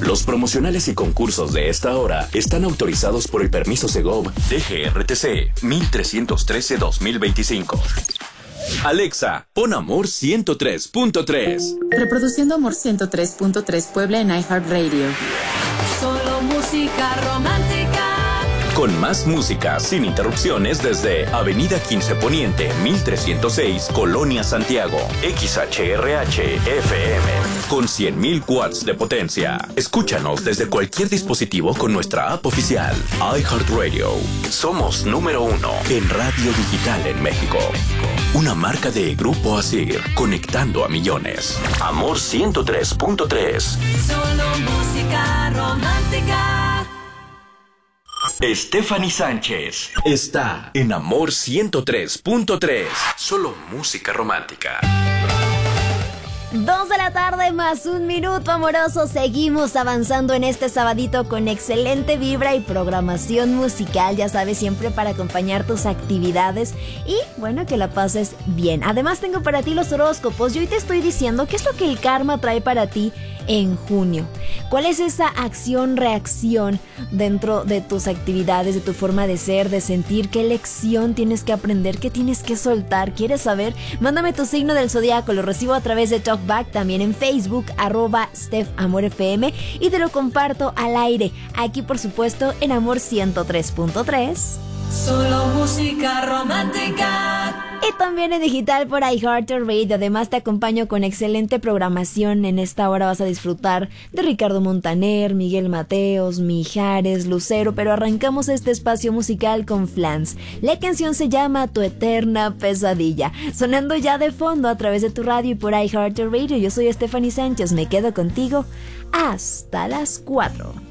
Los promocionales y concursos de esta hora están autorizados por el permiso Segov DGRTC 1313-2025. Alexa, pon Amor 103.3. Reproduciendo Amor 103.3 Puebla en iHeartRadio. Solo música romántica. Con más música sin interrupciones desde Avenida 15 Poniente, 1306, Colonia Santiago. XHRH FM. Con 100.000 watts de potencia. Escúchanos desde cualquier dispositivo con nuestra app oficial. iHeartRadio. Somos número 1 en radio digital en México. Una marca de Grupo Asir, conectando a millones. Amor 103.3. Solo música romántica. Stephanie Sánchez está en Amor 103.3. Solo música romántica. 2 de la tarde más 1 minuto, amoroso. Seguimos avanzando en este sabadito con excelente vibra y programación musical, ya sabes, siempre para acompañar tus actividades y, bueno, que la pases bien. Además tengo para ti los horóscopos y hoy te estoy diciendo qué es lo que el karma trae para ti en junio. ¿Cuál es esa acción-reacción dentro de tus actividades, de tu forma de ser, de sentir? ¿Qué lección tienes que aprender? ¿Qué tienes que soltar? ¿Quieres saber? Mándame tu signo del zodiaco, lo recibo a través de Talkback, también en Facebook, @StephAmorFM, y te lo comparto al aire, aquí por supuesto en Amor 103.3. Solo música romántica. Y también en digital por iHeartRadio. Además te acompaño con excelente programación. En esta hora vas a disfrutar de Ricardo Montaner, Miguel Mateos, Mijares, Lucero. Pero arrancamos este espacio musical con Flans. La canción se llama Tu Eterna Pesadilla. Sonando ya de fondo a través de tu radio y por iHeartRadio. Yo soy Stephanie Sánchez. Me quedo contigo hasta las 4.